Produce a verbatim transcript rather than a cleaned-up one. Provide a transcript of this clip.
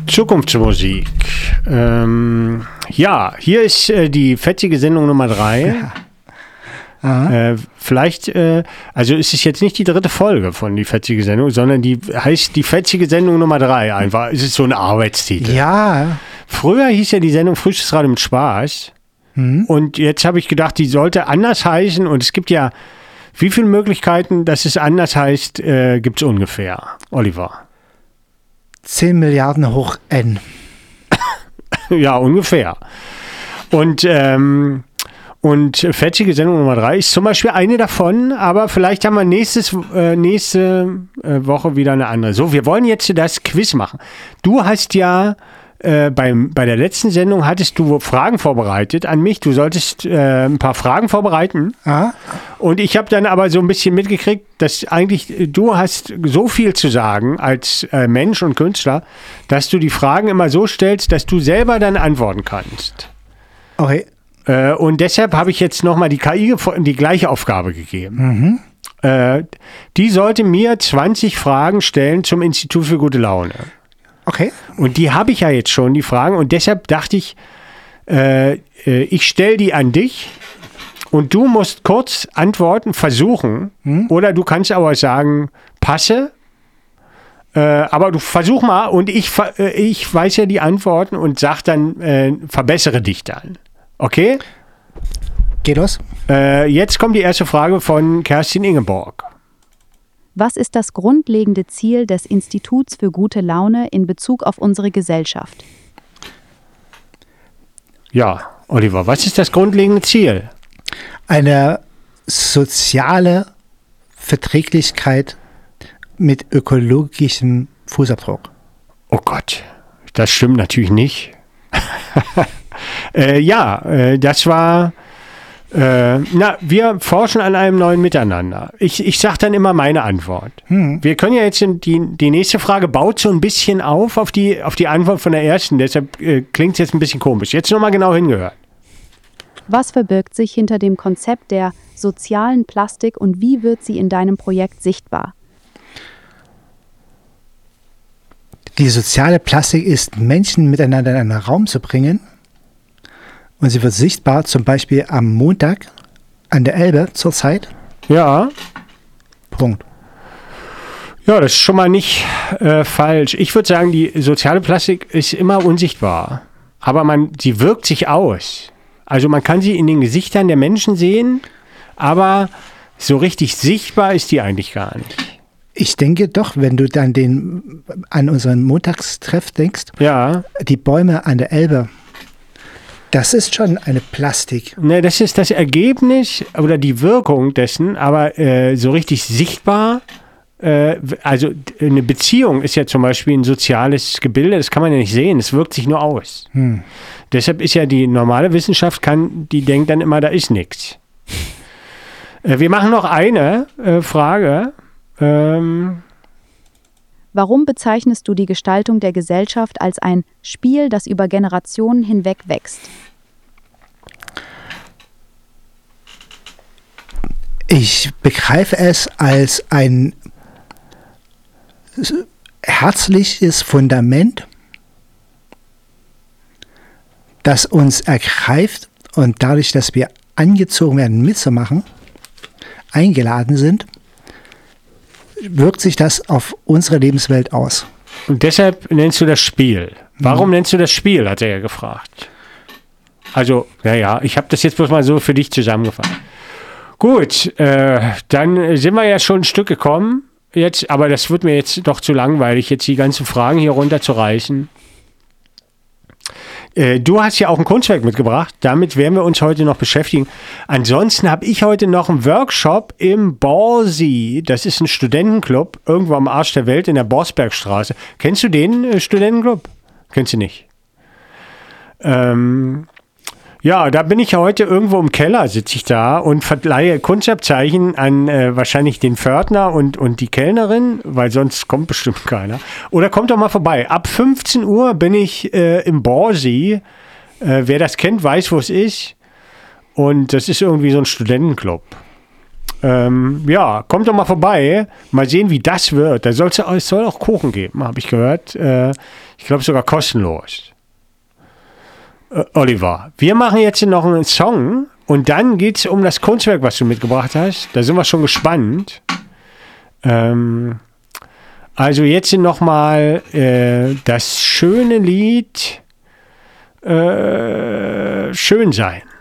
Zukunftsmusik. Ähm, ja, hier ist äh, die fetzige Sendung Nummer drei. Ja. Äh, vielleicht, äh, also ist es jetzt nicht die dritte Folge von die fetzige Sendung, sondern die heißt die fetzige Sendung Nummer drei einfach. Es ist so ein Arbeitstitel. Ja. Früher hieß ja die Sendung Frühstücksradio mit Spaß. Mhm. Und jetzt habe ich gedacht, die sollte anders heißen. Und es gibt ja, wie viele Möglichkeiten, dass es anders heißt, äh, gibt es ungefähr, Oliver? zehn Milliarden hoch N. Ja, ungefähr. Und, ähm, und fetzige Sendung Nummer drei ist zum Beispiel eine davon, aber vielleicht haben wir nächstes, äh, nächste äh, Woche wieder eine andere. So, wir wollen jetzt das Quiz machen. Du hast ja äh, beim, bei der letzten Sendung hattest du Fragen vorbereitet an mich. Du solltest äh, ein paar Fragen vorbereiten. Aha. Und ich habe dann aber so ein bisschen mitgekriegt, dass eigentlich du hast so viel zu sagen als äh, Mensch und Künstler, dass du die Fragen immer so stellst, dass du selber dann antworten kannst. Okay. Äh, und deshalb habe ich jetzt nochmal die K I die gleiche Aufgabe gegeben. Mhm. Äh, die sollte mir zwanzig Fragen stellen zum Institut für gute Laune. Okay. Und die habe ich ja jetzt schon, die Fragen. Und deshalb dachte ich, äh, äh, ich stelle die an dich. Und du musst kurz antworten, versuchen. Hm? Oder du kannst aber sagen, passe. Äh, aber du versuch mal und ich, äh, ich weiß ja die Antworten und sag dann, äh, verbessere dich dann. Okay? Geht los. Äh, jetzt kommt die erste Frage von Kerstin Ingeborg. Was ist das grundlegende Ziel des Instituts für gute Laune in Bezug auf unsere Gesellschaft? Ja, Oliver, was ist das grundlegende Ziel? Eine soziale Verträglichkeit mit ökologischem Fußabdruck. Oh Gott, das stimmt natürlich nicht. äh, ja, äh, das war, äh, na, wir forschen an einem neuen Miteinander. Ich, ich sage dann immer meine Antwort. Hm. Wir können ja jetzt, die, die nächste Frage baut so ein bisschen auf, auf die, auf die Antwort von der ersten, deshalb äh, klingt es jetzt ein bisschen komisch. Jetzt nochmal genau hingehört. Was verbirgt sich hinter dem Konzept der sozialen Plastik und wie wird sie in deinem Projekt sichtbar? Die soziale Plastik ist, Menschen miteinander in einen Raum zu bringen. Und sie wird sichtbar zum Beispiel am Montag an der Elbe zurzeit. Ja. Punkt. Ja, das ist schon mal nicht äh, falsch. Ich würde sagen, die soziale Plastik ist immer unsichtbar. Aber man, sie wirkt sich aus. Also man kann sie in den Gesichtern der Menschen sehen, aber so richtig sichtbar ist die eigentlich gar nicht. Ich denke doch, wenn du dann den, an unseren Montagstreff denkst, ja. Die Bäume an der Elbe, das ist schon eine Plastik. Ne, das ist das Ergebnis oder die Wirkung dessen, aber äh, so richtig sichtbar, äh, also eine Beziehung ist ja zum Beispiel ein soziales Gebilde, das kann man ja nicht sehen, es wirkt sich nur aus. Hm. Deshalb ist ja die normale Wissenschaft, kann, die denkt dann immer, da ist nichts. Äh, wir machen noch eine äh, Frage. Ähm, Warum bezeichnest du die Gestaltung der Gesellschaft als ein Spiel, das über Generationen hinweg wächst? Ich begreife es als ein herzliches Fundament, das uns ergreift und dadurch, dass wir angezogen werden, mitzumachen, eingeladen sind, wirkt sich das auf unsere Lebenswelt aus. Und deshalb nennst du das Spiel. Warum mhm. nennst du das Spiel, hat er ja gefragt. Also, naja, ich habe das jetzt bloß mal so für dich zusammengefasst. Gut, äh, dann sind wir ja schon ein Stück gekommen. Jetzt, aber das wird mir jetzt doch zu langweilig, jetzt die ganzen Fragen hier runterzureißen. Äh, du hast ja auch ein Kunstwerk mitgebracht, damit werden wir uns heute noch beschäftigen. Ansonsten habe ich heute noch einen Workshop im Borsi. Das ist ein Studentenclub, irgendwo am Arsch der Welt in der Borsbergstraße. Kennst du den äh, Studentenclub? Kennst du nicht? Ähm, ja, da bin ich heute irgendwo im Keller, sitze ich da und verleihe Kunstabzeichen an äh, wahrscheinlich den Pförtner und, und die Kellnerin, weil sonst kommt bestimmt keiner. Oder kommt doch mal vorbei. Ab fünfzehn Uhr bin ich äh, im Borsi. Äh, wer das kennt, weiß, wo es ist. Und das ist irgendwie so ein Studentenclub. Ähm, ja, kommt doch mal vorbei. Mal sehen, wie das wird. Da soll's, es soll auch Kuchen geben, habe ich gehört. Äh, ich glaube sogar kostenlos. Äh, Oliver, wir machen jetzt hier noch einen Song und dann geht es um das Kunstwerk, was du mitgebracht hast. Da sind wir schon gespannt. Ähm, also jetzt nochmal äh, das schöne Lied äh, Schön sein.